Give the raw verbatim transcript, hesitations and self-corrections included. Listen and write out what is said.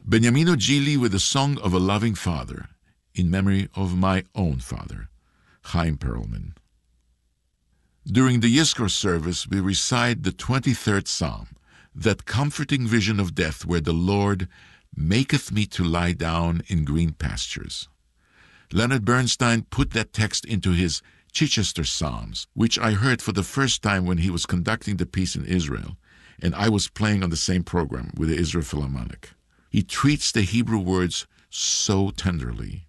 Beniamino Gili with the Song of a Loving Father, in memory of my own father, Chaim Perlman. During the Yizkor service, we recite the twenty-third Psalm, that comforting vision of death where the Lord maketh me to lie down in green pastures. Leonard Bernstein put that text into his Chichester Psalms, which I heard for the first time when he was conducting the piece in Israel, and I was playing on the same program with the Israel Philharmonic. He treats the Hebrew words so tenderly.